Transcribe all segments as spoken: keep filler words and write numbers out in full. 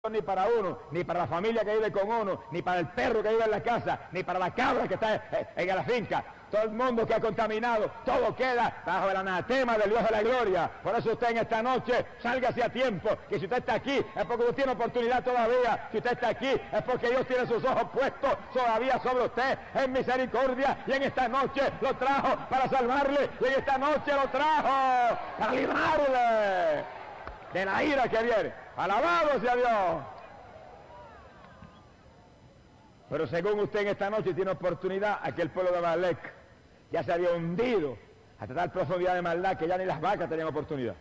ni para uno, ni para la familia que vive con uno, ni para el perro que vive en la casa, ni para la cabra que está en la finca. Todo el mundo que ha contaminado, todo queda bajo el anatema del Dios de la gloria. Por eso usted en esta noche, sálgase a tiempo, que si usted está aquí es porque usted tiene oportunidad todavía. Si usted está aquí es porque Dios tiene sus ojos puestos todavía sobre usted en misericordia, y en esta noche lo trajo para salvarle, y en esta noche lo trajo para librarle de la ira que viene. ¡Alabado sea Dios! Pero según usted en esta noche tiene oportunidad, aquel pueblo de Amalec ya se había hundido hasta tal profundidad de maldad que ya ni las vacas tenían oportunidad.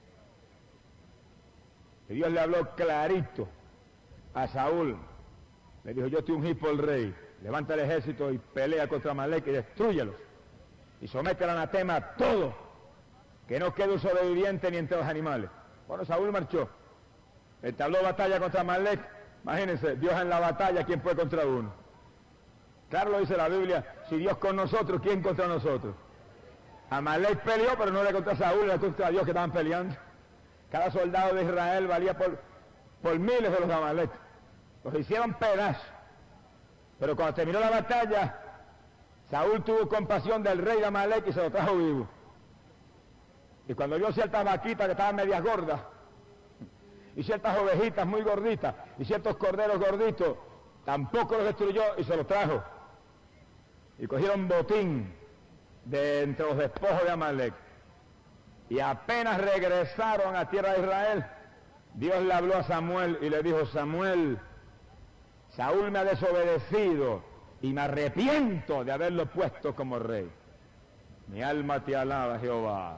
Y Dios le habló clarito a Saúl. Le dijo: yo te ungí por el rey, levanta el ejército y pelea contra Amalec y destrúyelos. Y somete al anatema a todo, que no quede un sobreviviente ni entre los animales. Bueno, Saúl marchó, entabló batalla contra Amalec. Imagínense, Dios en la batalla, ¿quién puede contra uno? Claro lo dice la Biblia: si Dios con nosotros, ¿quién contra nosotros? Amalec peleó, pero no era contra Saúl, era contra Dios que estaban peleando. Cada soldado de Israel valía por, por miles de los de Amalec. Los hicieron pedazos. Pero cuando terminó la batalla, Saúl tuvo compasión del rey de Amalec y se lo trajo vivo. Y cuando vio ciertas vaquitas que estaban medias gordas, y ciertas ovejitas muy gorditas, y ciertos corderos gorditos, tampoco los destruyó y se los trajo. Y cogieron botín de entre los despojos de Amalec. Y apenas regresaron a tierra de Israel, Dios le habló a Samuel y le dijo: Samuel, Saúl me ha desobedecido y me arrepiento de haberlo puesto como rey. Mi alma te alaba, Jehová.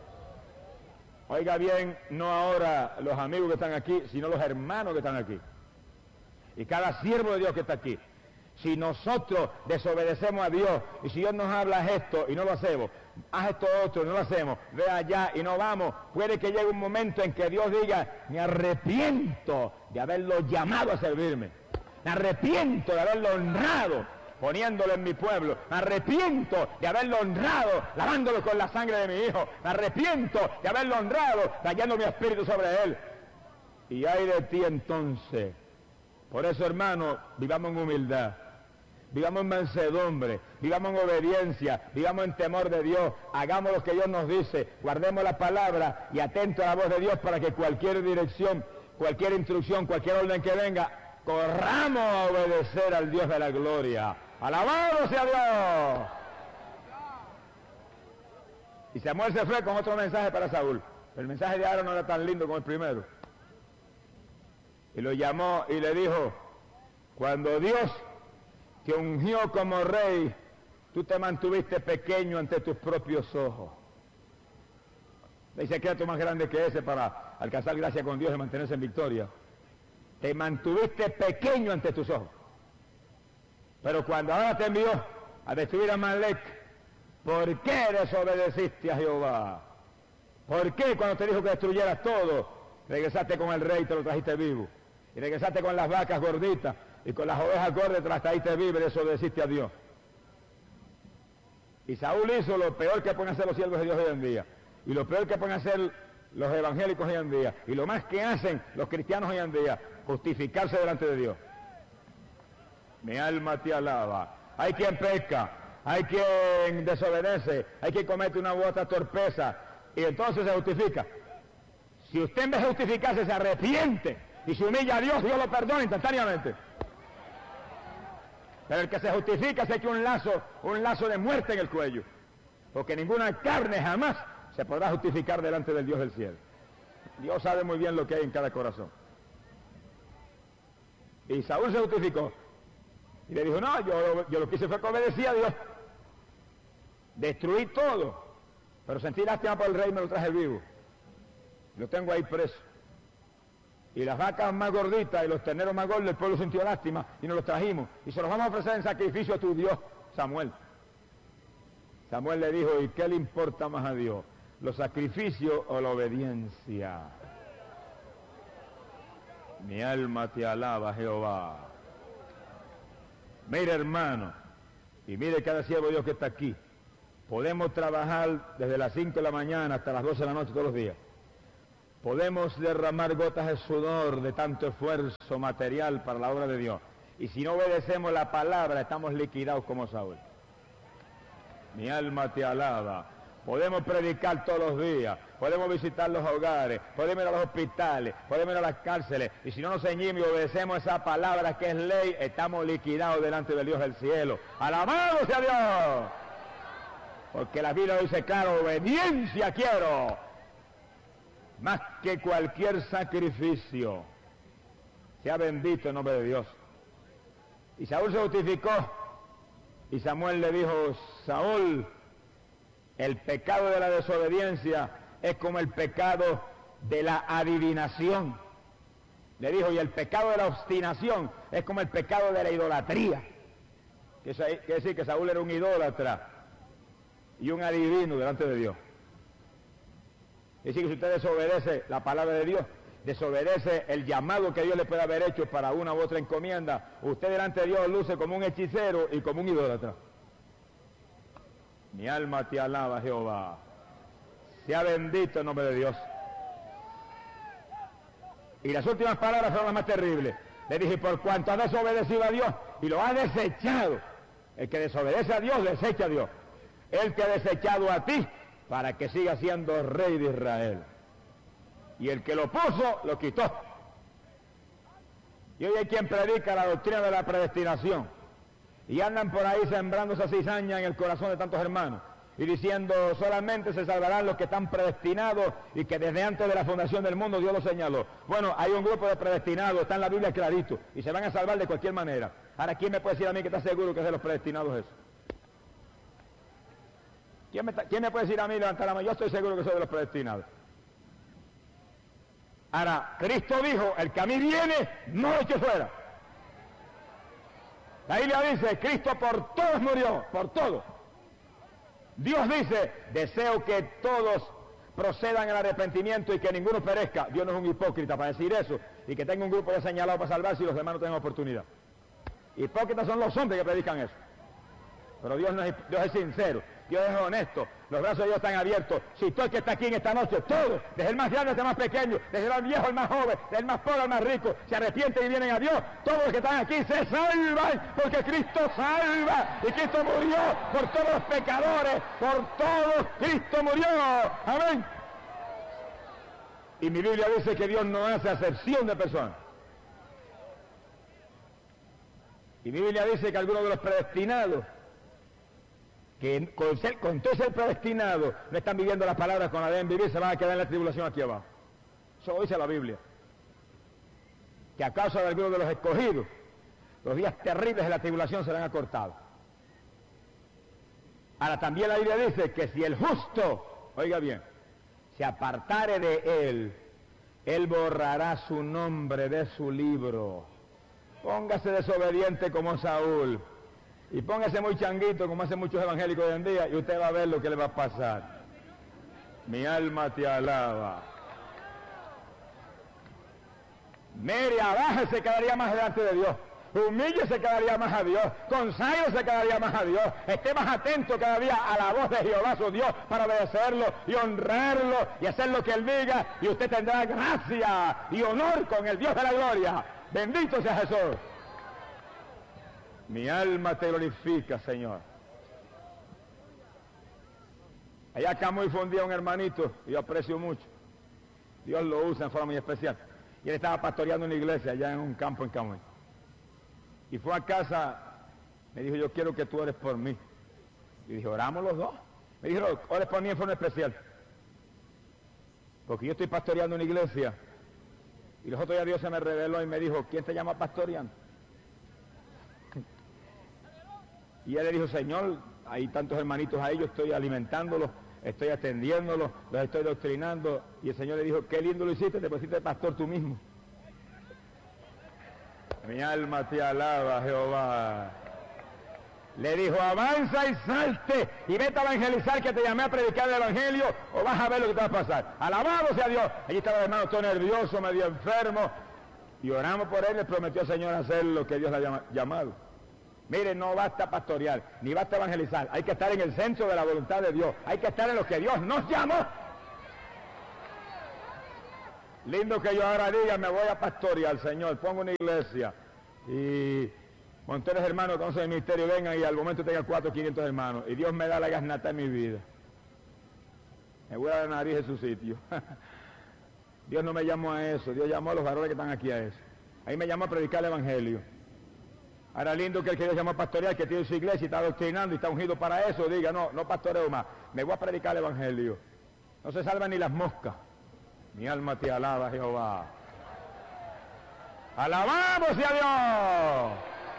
Oiga bien, no ahora los amigos que están aquí, sino los hermanos que están aquí. Y cada siervo de Dios que está aquí. Si nosotros desobedecemos a Dios, y si Dios nos habla esto y no lo hacemos, haz esto otro y no lo hacemos, ve allá y no vamos, puede que llegue un momento en que Dios diga: me arrepiento de haberlo llamado a servirme, me arrepiento de haberlo honrado poniéndolo en mi pueblo, me arrepiento de haberlo honrado lavándolo con la sangre de mi hijo, me arrepiento de haberlo honrado trayendo mi espíritu sobre él. Y ay de ti entonces. Por eso, hermano, vivamos en humildad, vivamos en mansedumbre, vivamos en obediencia, vivamos en temor de Dios, hagamos lo que Dios nos dice, guardemos la palabra y atentos a la voz de Dios para que cualquier dirección, cualquier instrucción, cualquier orden que venga, corramos a obedecer al Dios de la gloria. ¡Alabado sea Dios! Y Samuel se fue con otro mensaje para Saúl. El mensaje de Aarón no era tan lindo como el primero. Y lo llamó y le dijo: cuando Dios te ungió como rey, tú te mantuviste pequeño ante tus propios ojos. No hay secreto más grande que ese para alcanzar gracia con Dios y mantenerse en victoria. Te mantuviste pequeño ante tus ojos. Pero cuando ahora te envió a destruir a Amalec, ¿por qué desobedeciste a Jehová? ¿Por qué cuando te dijo que destruyeras todo, regresaste con el rey y te lo trajiste vivo? Y regresaste con las vacas gorditas y con las ovejas gordas te las trajiste vivo y desobedeciste a Dios? Y Saúl hizo lo peor que pueden hacer los siervos de Dios hoy en día, y lo peor que pueden hacer los evangélicos hoy en día, y lo más que hacen los cristianos hoy en día: justificarse delante de Dios. Mi alma te alaba. Hay quien peca, hay quien desobedece, hay quien comete una u otra torpeza y entonces se justifica. Si usted en vez de justificarse se arrepiente y se humilla a Dios, Dios lo perdona instantáneamente. Pero el que se justifica se echa un lazo, un lazo de muerte en el cuello, porque ninguna carne jamás se podrá justificar delante del Dios del cielo. Dios sabe muy bien lo que hay en cada corazón. Y Saúl se justificó y le dijo: no, yo, yo lo que hice fue que obedecí a Dios, destruí todo, pero sentí lástima por el rey y me lo traje vivo, lo tengo ahí preso. Y las vacas más gorditas y los terneros más gordos, el pueblo sintió lástima y nos los trajimos y se los vamos a ofrecer en sacrificio a tu Dios, Samuel. Samuel le dijo: ¿y qué le importa más a Dios, los sacrificios o la obediencia? Mi alma te alaba, Jehová. Mire, hermano, y mire cada siervo de Dios que está aquí. Podemos trabajar desde las cinco de la mañana hasta las doce de la noche todos los días. podemos derramar gotas de sudor de tanto esfuerzo material para la obra de Dios. Y si no obedecemos la palabra, estamos liquidados como Saúl. Mi alma te alaba. Podemos predicar todos los días, podemos visitar los hogares, podemos ir a los hospitales, podemos ir a las cárceles. Y si no nos ceñimos y obedecemos esa palabra que es ley, estamos liquidados delante del Dios del cielo. ¡Alabado sea Dios! Porque la Biblia dice claro, obediencia quiero, más que cualquier sacrificio. Sea bendito el nombre de Dios. Y Saúl se justificó, y Samuel le dijo, Saúl, el pecado de la desobediencia es como el pecado de la adivinación. Le dijo, y el pecado de la obstinación es como el pecado de la idolatría. Quiere decir que Saúl era un idólatra y un adivino delante de Dios. Es decir, que si usted desobedece la palabra de Dios, desobedece el llamado que Dios le puede haber hecho para una u otra encomienda, usted delante de Dios luce como un hechicero y como un idólatra. Mi alma te alaba, Jehová. Sea bendito el nombre de Dios. Y las últimas palabras son las más terribles. Le dije, por cuanto ha desobedecido a Dios y lo ha desechado. El que desobedece a Dios, desecha a Dios. Él te ha desechado a ti para que siga siendo rey de Israel. Y el que lo puso, lo quitó. Y hoy hay quien predica la doctrina de la predestinación. Y andan por ahí sembrando esa cizaña en el corazón de tantos hermanos. Y diciendo, solamente se salvarán los que están predestinados y que desde antes de la fundación del mundo Dios lo señaló. Bueno, hay un grupo de predestinados, está en la Biblia clarito, y se van a salvar de cualquier manera. Ahora, ¿quién me puede decir a mí que está seguro que es de los predestinados eso? ¿Quién me, ¿Quién me puede decir a mí, levantar la mano? Yo estoy seguro que soy de los predestinados. Ahora, Cristo dijo, el que a mí viene, no lo eche fuera. La Biblia dice, Cristo por todos murió, por todos. Dios dice, deseo que todos procedan al arrepentimiento y que ninguno perezca. Dios no es un hipócrita para decir eso, y que tenga un grupo de señalados para salvarse y los demás no tengan oportunidad. Hipócritas son los hombres que predican eso. Pero Dios, no es, Dios es sincero, Dios es honesto, los brazos de Dios están abiertos. Si todo el que está aquí en esta noche, todos, desde el más grande hasta el más pequeño, desde el viejo al más joven, desde el más pobre al más rico, se arrepienten y vienen a Dios, todos los que están aquí se salvan, porque Cristo salva, y Cristo murió por todos los pecadores, por todos Cristo murió, amén. Y mi Biblia dice que Dios no hace acepción de personas. Y mi Biblia dice que algunos de los predestinados, que con, ser, con todo ser predestinado no están viviendo las palabras con la deben vivir, se van a quedar en la tribulación aquí abajo. Eso dice la Biblia. Que a causa de algunos de los escogidos, los días terribles de la tribulación serán acortados. Ahora también la Biblia dice que si el justo, oiga bien, se apartare de él, él borrará su nombre de su libro. Póngase desobediente como Saúl. Y póngase muy changuito, como hacen muchos evangélicos hoy en día, y usted va a ver lo que le va a pasar. Mi alma te alaba. Mire, abájese cada día más delante de Dios. Humíllese cada día más a Dios. Conságrese cada día más a Dios. Esté más atento cada día a la voz de Jehová su Dios para obedecerlo y honrarlo y hacer lo que Él diga. Y usted tendrá gracia y honor con el Dios de la gloria. Bendito sea Jesús. Mi alma te glorifica, Señor. Allá acá muy fundía un hermanito, y yo aprecio mucho. Dios lo usa en forma muy especial. Y él estaba pastoreando una iglesia allá en un campo en Camuy. Y fue a casa, me dijo, yo quiero que tú ores por mí. Y dije, oramos los dos. Me dijo, ores por mí en forma especial. Porque yo estoy pastoreando una iglesia. Y los otros días Dios se me reveló y me dijo, ¿quién te llama pastoreando? Y él le dijo, Señor, hay tantos hermanitos ahí, yo estoy alimentándolos, estoy atendiéndolos, los estoy doctrinando. Y el Señor le dijo, qué lindo lo hiciste, te pusiste pastor tú mismo. Mi alma te alaba, Jehová. Le dijo, avanza y salte y vete a evangelizar, que te llamé a predicar el evangelio, o vas a ver lo que te va a pasar. Alabado sea Dios. Allí estaba el hermano todo nervioso, medio enfermo, y oramos por él, le prometió al Señor hacer lo que Dios le ha llamado. Mire, no basta pastorear, ni basta evangelizar, hay que estar en el centro de la voluntad de Dios, hay que estar en lo que Dios nos llamó. Lindo que yo ahora diga, me voy a pastorear, Señor, pongo una iglesia y montones de hermanos que conocen el ministerio vengan y al momento tenga cuatro o quinientos hermanos y Dios me da la gasnata en mi vida. Me voy a dar la nariz en su sitio. Dios no me llamó a eso, Dios llamó a los varones que están aquí a eso. Ahí me llamó a predicar el evangelio. Ahora lindo que el que Dios llamó a pastorear, que tiene su iglesia y está doctrinando y está ungido para eso, diga, no, no pastoreo más, me voy a predicar el evangelio. No se salvan ni las moscas. Mi alma te alaba, Jehová. ¡Alabamos a Dios!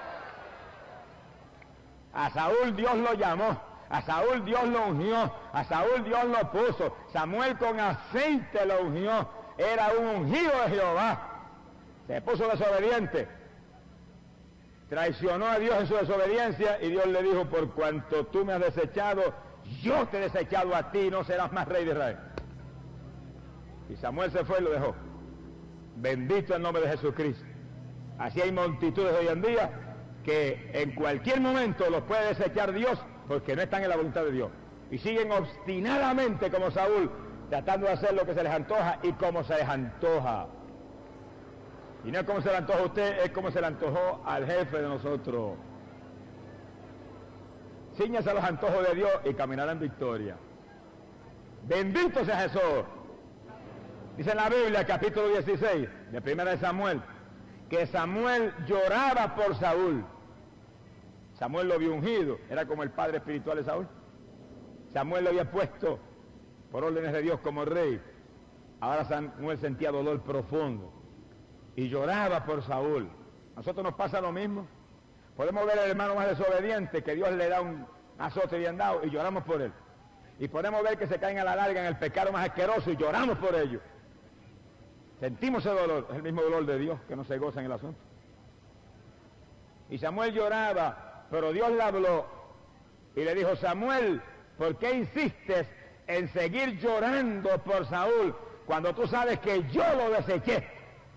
A Saúl Dios lo llamó, a Saúl Dios lo ungió, a Saúl Dios lo puso. Samuel con aceite lo ungió, era un ungido de Jehová. Se puso desobediente, traicionó a Dios en su desobediencia y Dios le dijo, por cuanto tú me has desechado, yo te he desechado a ti, no serás más rey de Israel. Y Samuel se fue y lo dejó. Bendito el nombre de Jesucristo. Así hay multitudes hoy en día que en cualquier momento los puede desechar Dios porque no están en la voluntad de Dios. Y siguen obstinadamente como Saúl, tratando de hacer lo que se les antoja y como se les antoja. Y no es como se le antoja a usted, es como se le antojó al jefe de nosotros. Cíñase a los antojos de Dios y caminará en victoria. Bendito sea Jesús. Dice en la Biblia, capítulo dieciséis, de primera de Samuel, que Samuel lloraba por Saúl. Samuel lo había ungido, era como el padre espiritual de Saúl. Samuel lo había puesto por órdenes de Dios como rey. Ahora Samuel sentía dolor profundo y lloraba por Saúl. ¿A nosotros nos pasa lo mismo? Podemos ver al hermano más desobediente que Dios le da un azote bien dado y lloramos por él. Y podemos ver que se caen a la larga en el pecado más asqueroso y lloramos por ello. Sentimos ese dolor, es el mismo dolor de Dios que no se goza en el asunto. Y Samuel lloraba, pero Dios le habló y le dijo, Samuel, ¿por qué insistes en seguir llorando por Saúl cuando tú sabes que yo lo deseché?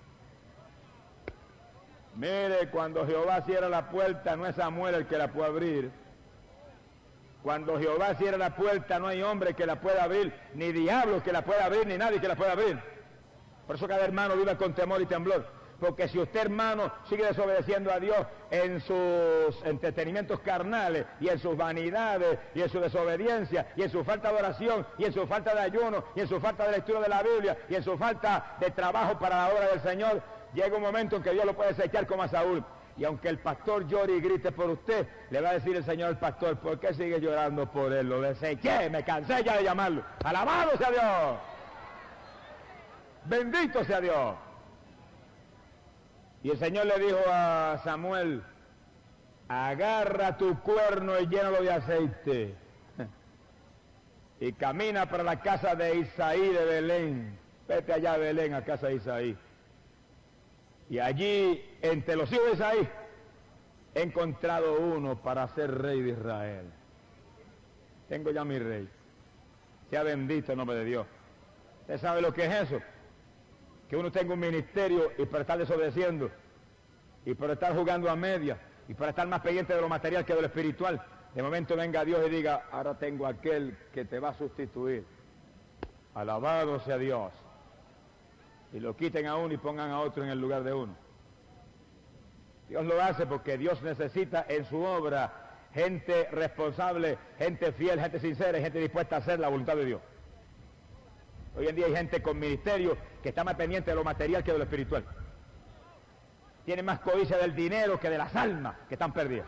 Mire, cuando Jehová cierra la puerta, no es Samuel el que la puede abrir. Cuando Jehová cierra la puerta, no hay hombre que la pueda abrir, ni diablo que la pueda abrir, ni nadie que la pueda abrir. Por eso cada hermano vive con temor y temblor. Porque si usted, hermano, sigue desobedeciendo a Dios en sus entretenimientos carnales y en sus vanidades y en su desobediencia y en su falta de oración y en su falta de ayuno y en su falta de lectura de la Biblia y en su falta de trabajo para la obra del Señor, llega un momento en que Dios lo puede desechar como a Saúl. Y aunque el pastor llore y grite por usted, le va a decir el Señor al pastor, ¿por qué sigue llorando por él? Lo deseché, me cansé ya de llamarlo. ¡Alabado sea Dios! ¡Bendito sea Dios! Y el Señor le dijo a Samuel, agarra tu cuerno y llénalo de aceite y camina para la casa de Isaí de Belén. Vete allá a Belén, a casa de Isaí. Y allí, entre los hijos de Isaí, he encontrado uno para ser rey de Israel. Tengo ya mi rey. Sea bendito el nombre de Dios. ¿Usted sabe lo que es eso? Que uno tenga un ministerio y por estar desobedeciendo, y por estar jugando a media, y por estar más pendiente de lo material que de lo espiritual, de momento venga Dios y diga, ahora tengo aquel que te va a sustituir. Alabado sea Dios. Y lo quiten a uno y pongan a otro en el lugar de uno. Dios lo hace porque Dios necesita en su obra gente responsable, gente fiel, gente sincera y gente dispuesta a hacer la voluntad de Dios. Hoy en día hay gente con ministerio que está más pendiente de lo material que de lo espiritual. Tiene más codicia del dinero que de las almas que están perdidas.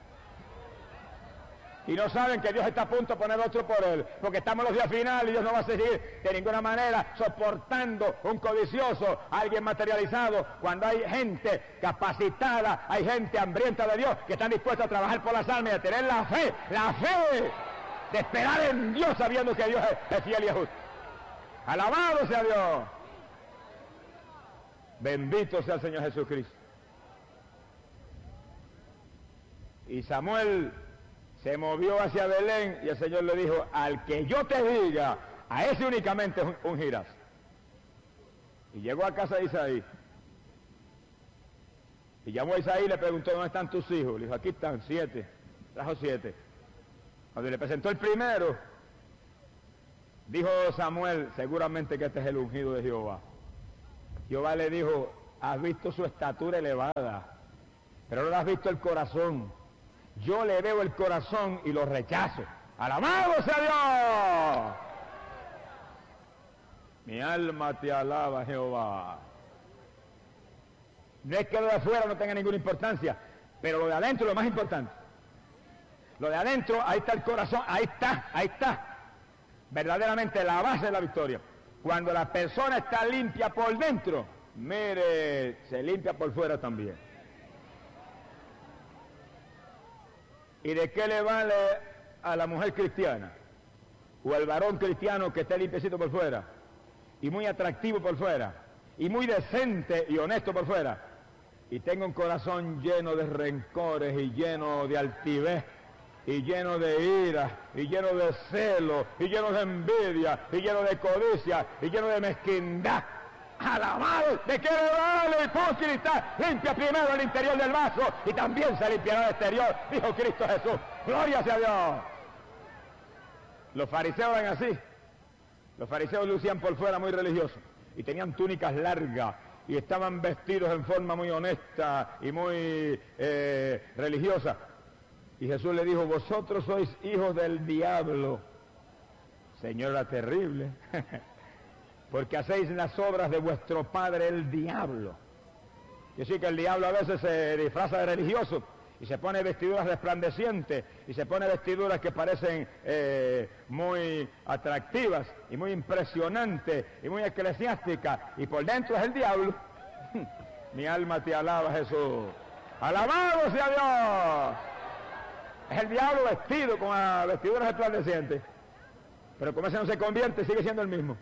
Y no saben que Dios está a punto de poner otro por él, porque estamos en los días finales y Dios no va a seguir de ninguna manera soportando un codicioso, alguien materializado, cuando hay gente capacitada, hay gente hambrienta de Dios que están dispuestos a trabajar por las almas y a tener la fe, la fe de esperar en Dios sabiendo que Dios es, es fiel y es justo. Alabado sea Dios. Bendito sea el Señor Jesucristo. Y Samuel se movió hacia Belén y el Señor le dijo, al que yo te diga, a ese únicamente ungirás. Y llegó a casa de Isaí. Y llamó a Isaí y le preguntó, ¿dónde están tus hijos? Le dijo, aquí están, siete. Trajo siete. Cuando le presentó el primero, dijo Samuel, seguramente que este es el ungido de Jehová. Jehová le dijo, has visto su estatura elevada, pero no has visto el corazón. Yo le veo el corazón y lo rechazo. ¡Alabado sea Dios! Mi alma te alaba, Jehová. No es que lo de afuera no tenga ninguna importancia, pero lo de adentro es lo más importante. Lo de adentro, ahí está el corazón, ahí está, ahí está. Verdaderamente la base de la victoria. Cuando la persona está limpia por dentro, mire, se limpia por fuera también. ¿Y de qué le vale a la mujer cristiana o al varón cristiano que esté limpiecito por fuera y muy atractivo por fuera y muy decente y honesto por fuera y tenga un corazón lleno de rencores y lleno de altivez y lleno de ira y lleno de celo y lleno de envidia y lleno de codicia y lleno de mezquindad? ¡Alabado! ¿De qué le vale, hipócrita? Limpia primero el interior del vaso y también se limpiará el exterior, dijo Cristo Jesús. ¡Gloria sea a Dios! Los fariseos eran así. Los fariseos lucían por fuera muy religiosos y tenían túnicas largas y estaban vestidos en forma muy honesta y muy eh, religiosa. Y Jesús le dijo, vosotros sois hijos del diablo. Señor, era terrible. Porque hacéis las obras de vuestro padre el diablo. Yo sé que el diablo a veces se disfraza de religioso y se pone vestiduras resplandecientes y se pone vestiduras que parecen eh, muy atractivas y muy impresionantes y muy eclesiásticas, y por dentro es el diablo. Mi alma te alaba, Jesús. ¡Alabado sea Dios! Es el diablo vestido con uh, vestiduras resplandecientes, pero como ese no se convierte, sigue siendo el mismo.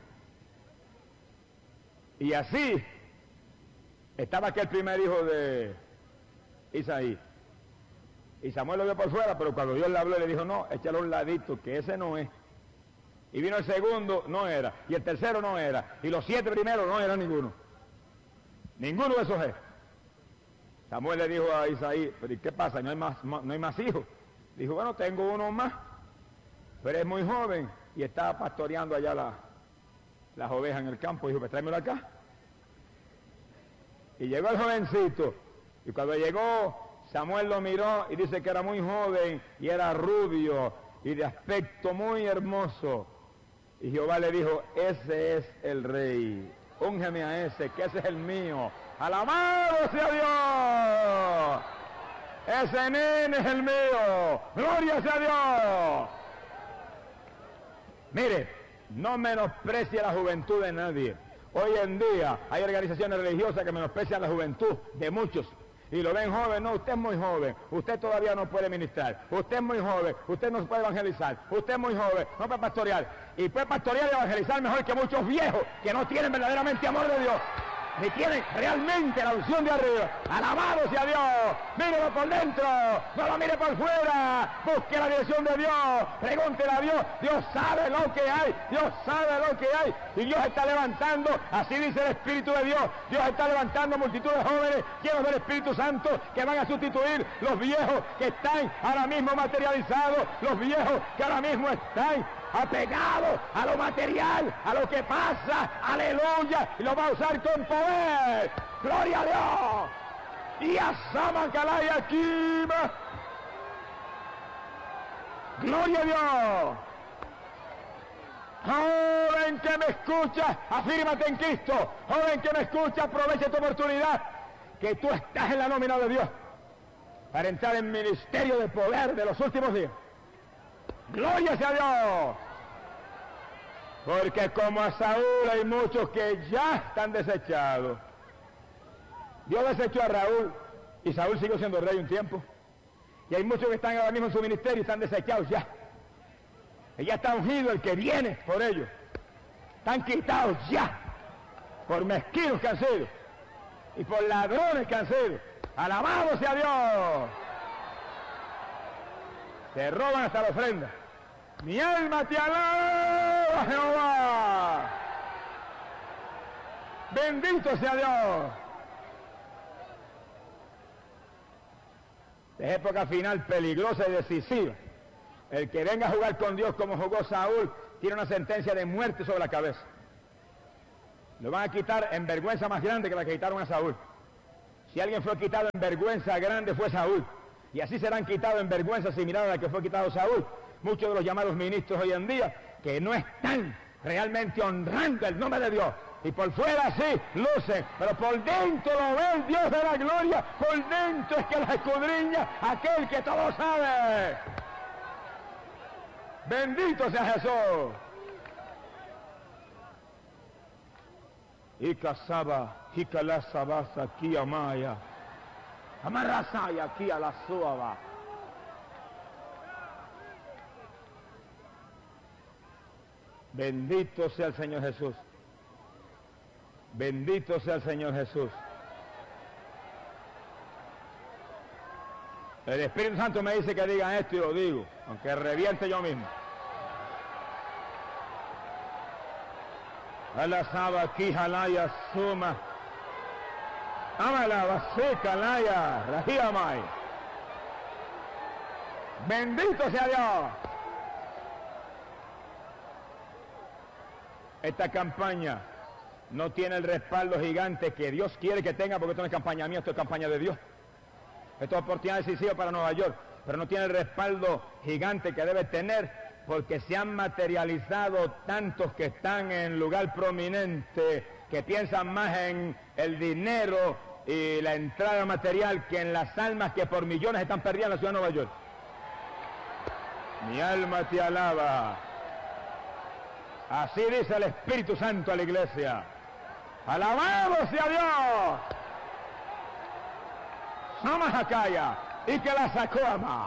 Y así estaba aquel primer hijo de Isaí. Y Samuel lo vio por fuera, pero cuando Dios le habló le dijo, no, échalo a un ladito, que ese no es. Y vino el segundo, no era. Y el tercero no era. Y los siete primeros no eran ninguno. Ninguno de esos es. Samuel le dijo a Isaí, pero ¿y qué pasa? ¿No hay más, no hay más hijos? Dijo, bueno, tengo uno más, pero es muy joven y estaba pastoreando allá la... las ovejas en el campo. Dijo, pues tráemelo acá. Y llegó el jovencito, y cuando llegó, Samuel lo miró y dice que era muy joven y era rubio y de aspecto muy hermoso. Y Jehová le dijo, ese es el rey, úngeme a ese, que ese es el mío. ¡Alabado sea Dios! Ese nene es el mío. ¡Gloria sea Dios! Mire, no menosprecie la juventud de nadie. Hoy en día hay organizaciones religiosas que menosprecian la juventud de muchos. Y lo ven joven, no, usted es muy joven, usted todavía no puede ministrar, usted es muy joven, usted no puede evangelizar, usted es muy joven, no puede pastorear. Y puede pastorear y evangelizar mejor que muchos viejos que no tienen verdaderamente amor de Dios, ni tienen realmente la unción de arriba. ¡Alabado sea Dios! Mírelo por dentro, no lo mire por fuera, busque la dirección de Dios, pregúntele a Dios. Dios sabe lo que hay, Dios sabe lo que hay, y Dios está levantando, así dice el Espíritu de Dios, Dios está levantando multitud de jóvenes llenos del Espíritu Santo que van a sustituir los viejos que están ahora mismo materializados, los viejos que ahora mismo están apegados a lo material, a lo que pasa, aleluya, y lo va a usar con poder. ¡Gloria a Dios! Y a Samakalaya Kima. ¡Gloria a Dios! Joven que me escucha, afírmate en Cristo. Joven que me escucha, aprovecha tu oportunidad, que tú estás en la nómina de Dios para entrar en ministerio de poder de los últimos días. ¡Gloria sea a Dios! Porque como a Saúl hay muchos que ya están desechados. Dios desechó a Raúl y Saúl siguió siendo rey un tiempo. Y hay muchos que están ahora mismo en su ministerio y están desechados ya. Y ya está ungido el que viene por ellos. Están quitados ya por mezquinos que han sido y por ladrones que han sido. ¡Alabado sea Dios! Se roban hasta la ofrenda. Mi alma te alaba, Jehová. Bendito sea Dios. Es época final peligrosa y decisiva. El que venga a jugar con Dios como jugó Saúl tiene una sentencia de muerte sobre la cabeza. Lo van a quitar en vergüenza más grande que la que quitaron a Saúl. Si alguien fue quitado en vergüenza grande fue Saúl. Y así serán quitados en vergüenza similar a la que fue quitado Saúl. Muchos de los llamados ministros hoy en día que no están realmente honrando el nombre de Dios. Y por fuera sí, lucen, pero por dentro lo ve el Dios de la gloria. Por dentro es que la escudriña aquel que todo sabe. Bendito sea Jesús. Y casaba, y calasabasa aquí amaya. Amarrasaya aquí a la suaba. Bendito sea el Señor Jesús. Bendito sea el Señor Jesús. El Espíritu Santo me dice que digan esto y lo digo, aunque reviente yo mismo. Alasaba aquí jalaya suma. Amala basuca laya rajiamay. Bendito sea Dios. Esta campaña no tiene el respaldo gigante que Dios quiere que tenga, porque esto no es campaña mía, esto es campaña de Dios. Esto es oportunidad decisiva para Nueva York, pero no tiene el respaldo gigante que debe tener, porque se han materializado tantos que están en lugar prominente, que piensan más en el dinero y la entrada material que en las almas que por millones están perdidas en la ciudad de Nueva York. Mi alma te alaba. Así dice el Espíritu Santo a la iglesia. ¡Alabado sea Dios! Samajacaya, y que la sacó ama.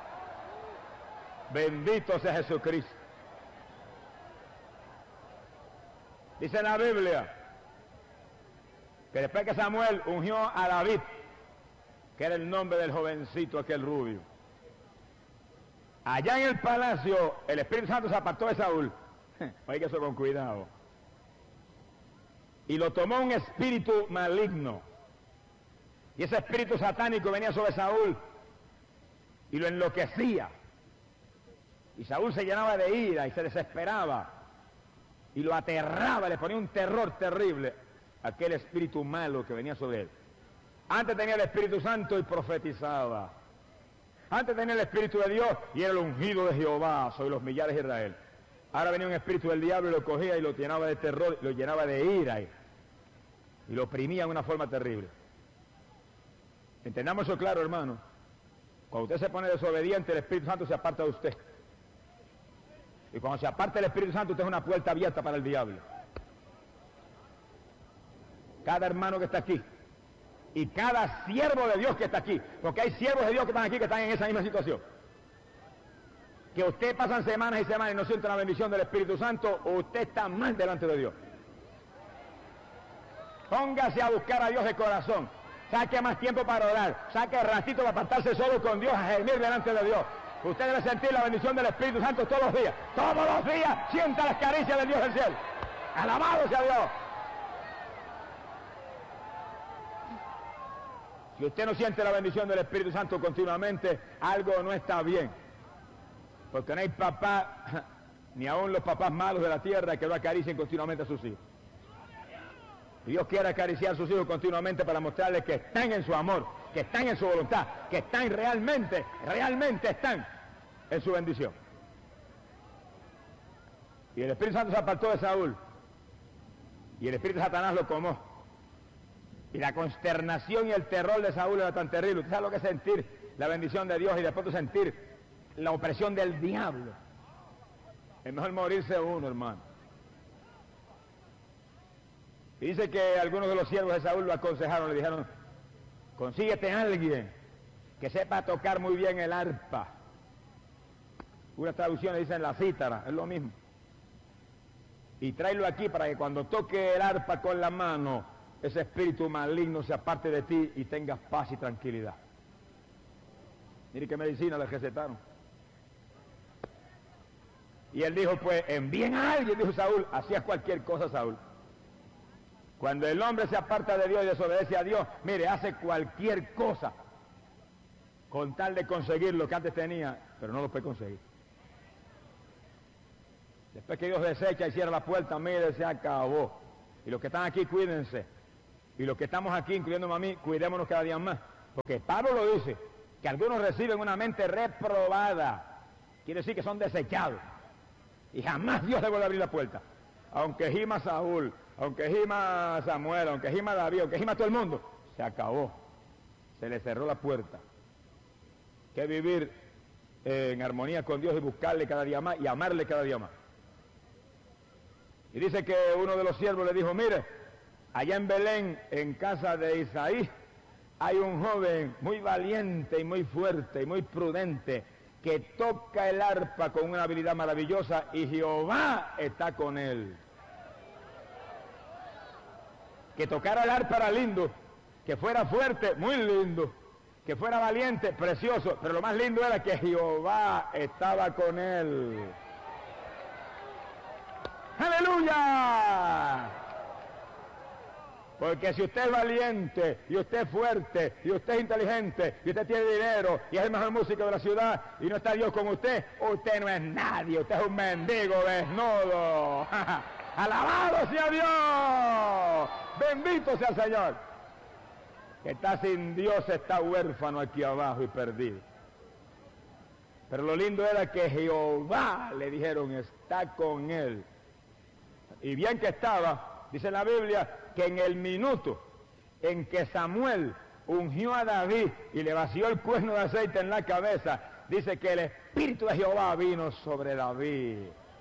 Bendito sea Jesucristo. Dice en la Biblia que después que Samuel ungió a David, que era el nombre del jovencito aquel rubio, allá en el palacio el Espíritu Santo se apartó de Saúl. Oiga eso con cuidado. Y lo tomó un espíritu maligno. Y ese espíritu satánico venía sobre Saúl y lo enloquecía. Y Saúl se llenaba de ira y se desesperaba. Y lo aterraba, le ponía un terror terrible a aquel espíritu malo que venía sobre él. Antes tenía el Espíritu Santo y profetizaba. Antes tenía el Espíritu de Dios y era el ungido de Jehová sobre los millares de Israel. Ahora venía un espíritu del diablo y lo cogía y lo llenaba de terror, lo llenaba de ira y, y lo oprimía de una forma terrible. Entendamos eso claro, hermano. Cuando usted se pone desobediente, el Espíritu Santo se aparta de usted. Y cuando se aparta el Espíritu Santo, usted es una puerta abierta para el diablo. Cada hermano que está aquí y cada siervo de Dios que está aquí, porque hay siervos de Dios que están aquí que están en esa misma situación. Que usted pasan semanas y semanas y no siente la bendición del Espíritu Santo, o usted está mal delante de Dios. Póngase a buscar a Dios de corazón. Saque más tiempo para orar. Saque el ratito para apartarse solo con Dios, a gemir delante de Dios. Usted debe sentir la bendición del Espíritu Santo todos los días. Todos los días sienta las caricias de Dios del cielo. Alabado sea Dios. Si usted no siente la bendición del Espíritu Santo continuamente, algo no está bien. Porque no hay papá, ni aún los papás malos de la tierra, que lo acaricien continuamente a sus hijos. Y Dios quiere acariciar a sus hijos continuamente para mostrarles que están en su amor, que están en su voluntad, que están realmente, realmente están en su bendición. Y el Espíritu Santo se apartó de Saúl. Y el Espíritu de Satanás lo tomó. Y la consternación y el terror de Saúl era tan terrible. ¿Usted sabe lo que es sentir la bendición de Dios y después de sentir la opresión del diablo? Es mejor morirse uno, hermano. Y dice que algunos de los siervos de Saúl lo aconsejaron, le dijeron, consíguete a alguien que sepa tocar muy bien el arpa. Unas traducciones dicen la cítara, es lo mismo. Y tráelo aquí para que cuando toque el arpa con la mano, ese espíritu maligno se aparte de ti y tengas paz y tranquilidad. Mire qué medicina le recetaron. Y él dijo, pues envíen a alguien, dijo Saúl. Hacía cualquier cosa Saúl. Cuando el hombre se aparta de Dios y desobedece a Dios, mire, hace cualquier cosa con tal de conseguir lo que antes tenía, pero no lo puede conseguir. Después que Dios desecha y cierra la puerta, mire, se acabó. Y los que están aquí, cuídense. Y los que estamos aquí, incluyéndome a mí, cuidémonos cada día más. Porque Pablo lo dice, que algunos reciben una mente reprobada. Quiere decir que son desechados. Y jamás Dios le vuelve a abrir la puerta. Aunque gima Saúl, aunque gima Samuel, aunque gima David, aunque gima todo el mundo, se acabó. Se le cerró la puerta. Que vivir eh, en armonía con Dios y buscarle cada día más y amarle cada día más. Y dice que uno de los siervos le dijo, mire, allá en Belén, en casa de Isaí, hay un joven muy valiente y muy fuerte y muy prudente que toca el arpa con una habilidad maravillosa y Jehová está con él. Que tocara el arpa era lindo, que fuera fuerte, muy lindo, que fuera valiente, precioso, pero lo más lindo era que Jehová estaba con él. ¡Aleluya! Porque si usted es valiente, y usted es fuerte, y usted es inteligente, y usted tiene dinero, y es el mejor músico de la ciudad, y no está Dios con usted, usted no es nadie, usted es un mendigo desnudo. ¡Alabado sea Dios! ¡Bendito sea el Señor! Que está sin Dios, está huérfano aquí abajo y perdido. Pero lo lindo era que Jehová, le dijeron, está con él. Y bien que estaba, dice la Biblia, que en el minuto en que Samuel ungió a David y le vació el cuerno de aceite en la cabeza, dice que el Espíritu de Jehová vino sobre David.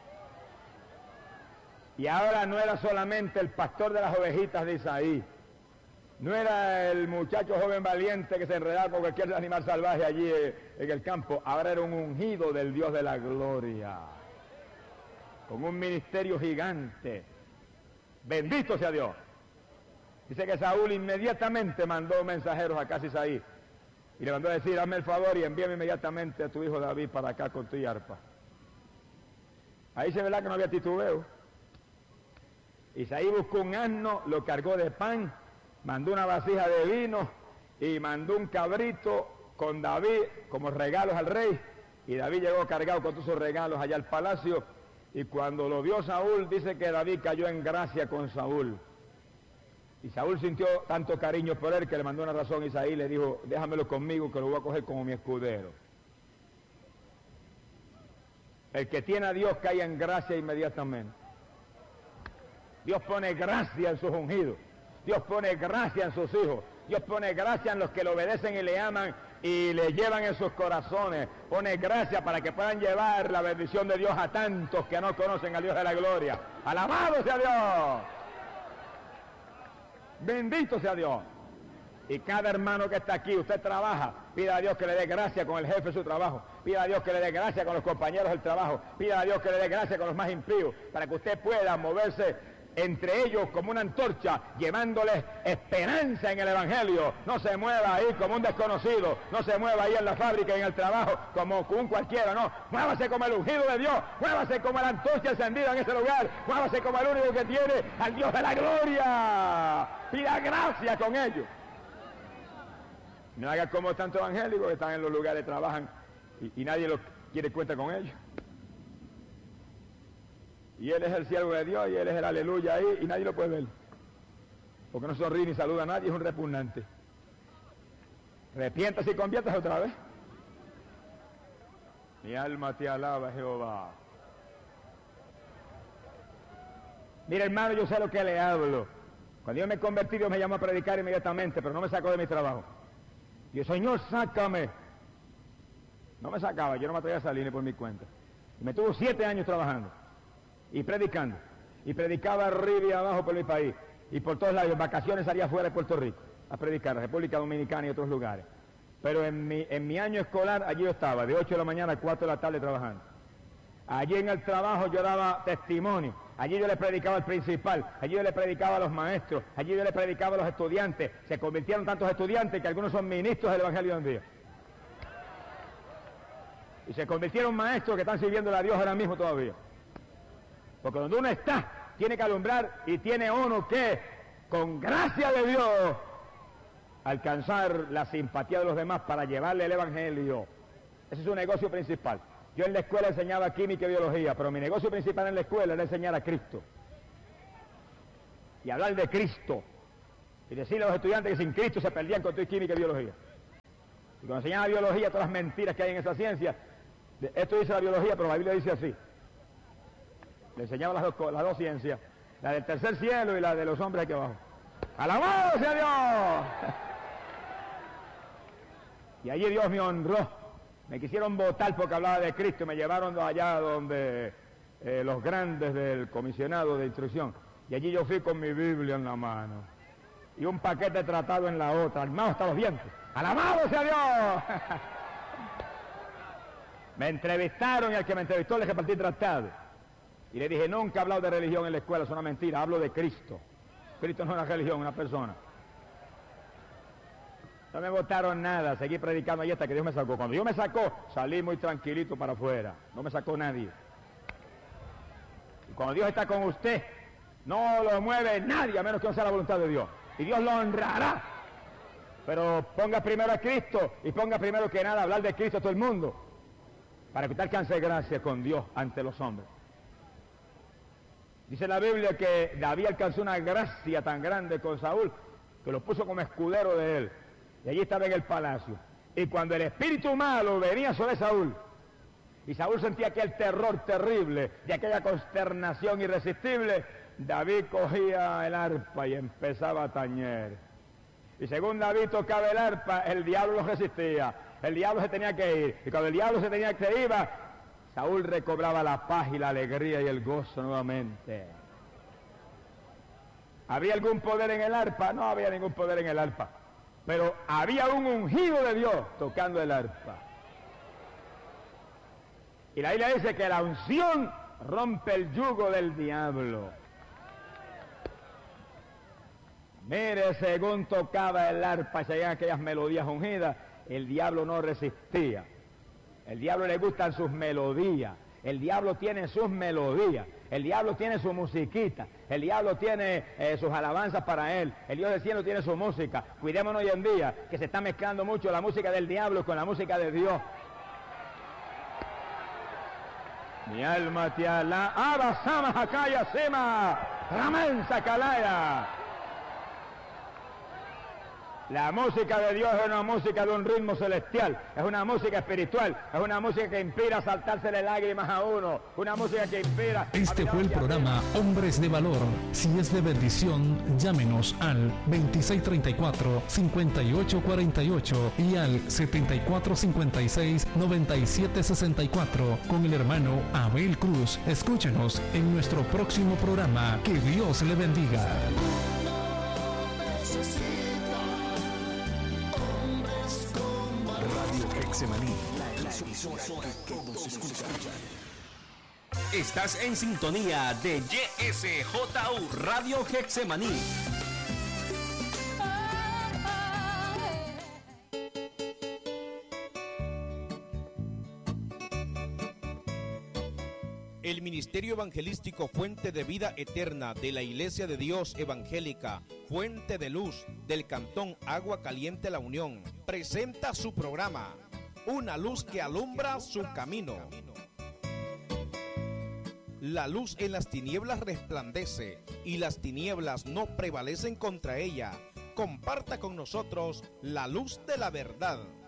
Y ahora no era solamente el pastor de las ovejitas de Isaí, no era el muchacho joven valiente que se enredaba con cualquier animal salvaje allí en el campo, ahora era un ungido del Dios de la gloria, con un ministerio gigante. Bendito sea Dios. Dice que Saúl inmediatamente mandó mensajeros a casa de Isaí y le mandó a decir, hazme el favor y envíame inmediatamente a tu hijo David para acá con tu arpa. Ahí se verá que no había titubeo. Isaí buscó un asno, lo cargó de pan, mandó una vasija de vino y mandó un cabrito con David como regalos al rey, y David llegó cargado con todos sus regalos allá al palacio, y cuando lo vio Saúl, dice que David cayó en gracia con Saúl. Y Saúl sintió tanto cariño por él que le mandó una razón a Isaí y le dijo, déjamelo conmigo que lo voy a coger como mi escudero. El que tiene a Dios cae en gracia inmediatamente. Dios pone gracia en sus ungidos. Dios pone gracia en sus hijos. Dios pone gracia en los que le obedecen y le aman y le llevan en sus corazones. Pone gracia para que puedan llevar la bendición de Dios a tantos que no conocen al Dios de la gloria. ¡Alabado sea Dios! Bendito sea Dios. Y cada hermano que está aquí, usted trabaja, pida a Dios que le dé gracia con el jefe de su trabajo, pida a Dios que le dé gracia con los compañeros del trabajo, pida a Dios que le dé gracia con los más impíos, para que usted pueda moverse entre ellos como una antorcha, llevándoles esperanza en el Evangelio. No se mueva ahí como un desconocido, no se mueva ahí en la fábrica, en el trabajo, como un cualquiera, no. Muévase como el ungido de Dios, muévase como la antorcha encendida en ese lugar, muévase como el único que tiene al Dios de la gloria. Pida gracia con ellos. No haga como tantos evangélicos que están en los lugares, trabajan y, y nadie los quiere cuenta con ellos. Y él es el siervo de Dios y él es el aleluya ahí y nadie lo puede ver. Porque no sonríe ni saluda a nadie, es un repugnante. Arrepiéntase y conviértase otra vez. Mi alma te alaba, Jehová. Mira, hermano, yo sé lo que le hablo. Cuando yo me convertí, Dios me llamó a predicar inmediatamente, pero no me sacó de mi trabajo. Y yo, Señor, sácame. No me sacaba, yo no me atrevía a salir ni por mi cuenta. Y me tuvo siete años trabajando y predicando, y predicaba arriba y abajo por mi país, y por todos lados, en vacaciones salía fuera de Puerto Rico, a predicar, a República Dominicana y otros lugares. Pero en mi, en mi año escolar, allí yo estaba, de ocho de la mañana a cuatro de la tarde trabajando. Allí en el trabajo yo daba testimonio, allí yo le predicaba al principal, allí yo le predicaba a los maestros, allí yo le predicaba a los estudiantes. Se convirtieron tantos estudiantes que algunos son ministros del Evangelio de un día. Y se convirtieron maestros que están sirviendo a Dios ahora mismo todavía. Porque donde uno está, tiene que alumbrar y tiene uno que, con gracia de Dios, alcanzar la simpatía de los demás para llevarle el Evangelio. Ese es su negocio principal. Yo en la escuela enseñaba química y biología, pero mi negocio principal en la escuela era enseñar a Cristo. y hablar de Cristo. Y decirle a los estudiantes que sin Cristo se perdían con toda química y biología. Y cuando enseñaba biología, todas las mentiras que hay en esa ciencia, esto dice la biología, pero la Biblia dice así. Le enseñaba las dos, las dos ciencias, la del tercer cielo y la de los hombres aquí abajo. ¡Alabado sea Dios! Y allí Dios me honró. Me quisieron votar porque hablaba de Cristo y me llevaron allá donde eh, los grandes del comisionado de instrucción. Y allí yo fui con mi Biblia en la mano y un paquete tratado en la otra, armado hasta los dientes. ¡Alabado sea Dios! Me entrevistaron y al que me entrevistó le repartí tratado. Y le dije, nunca he hablado de religión en la escuela, es una mentira, hablo de Cristo. Cristo no es una religión, es una persona. No me votaron nada, seguí predicando ahí hasta que Dios me sacó. Cuando Dios me sacó, salí muy tranquilito para afuera, no me sacó nadie. Y cuando Dios está con usted, no lo mueve nadie, a menos que no sea la voluntad de Dios. Y Dios lo honrará. Pero ponga primero a Cristo y ponga primero que nada hablar de Cristo a todo el mundo, para que usted alcance gracia con Dios ante los hombres. Dice la Biblia que David alcanzó una gracia tan grande con Saúl que lo puso como escudero de él. Y allí estaba en el palacio. Y cuando el espíritu malo venía sobre Saúl, y Saúl sentía aquel terror terrible y aquella consternación irresistible, David cogía el arpa y empezaba a tañer. Y según David tocaba el arpa, el diablo lo resistía. El diablo se tenía que ir. Y cuando el diablo se tenía que ir, iba, Saúl recobraba la paz y la alegría y el gozo nuevamente. ¿Había algún poder en el arpa? No había ningún poder en el arpa. Pero había un ungido de Dios tocando el arpa. Y la Biblia dice que la unción rompe el yugo del diablo. Mire, según tocaba el arpa y se oían aquellas melodías ungidas, el diablo no resistía. El diablo le gustan sus melodías. El diablo tiene sus melodías. El diablo tiene su musiquita. El diablo tiene eh, sus alabanzas para él. El Dios del cielo tiene su música. Cuidémonos hoy en día que se está mezclando mucho la música del diablo con la música de Dios. Mi alma te alaba. Abasama Hakaya Sema. Ramansa Kalaya. La música de Dios es una música de un ritmo celestial, es una música espiritual, es una música que inspira a saltársele lágrimas a uno, una música que inspira... Este fue el programa Hombres de Valor. Si es de bendición, llámenos al veintiséis treinta y cuatro, cincuenta y ocho cuarenta y ocho y al setenta y cuatro cincuenta y seis, noventa y siete sesenta y cuatro con el hermano Abel Cruz. Escúchenos en nuestro próximo programa. Que Dios le bendiga. Getsemaní, la emisora que todos escuchan. Estás en sintonía de Y S J U Radio Getsemaní. El Ministerio Evangelístico Fuente de Vida Eterna de la Iglesia de Dios Evangélica Fuente de Luz del Cantón Agua Caliente La Unión presenta su programa Una luz que alumbra su camino. La luz en las tinieblas resplandece y las tinieblas no prevalecen contra ella. Comparta con nosotros la luz de la verdad.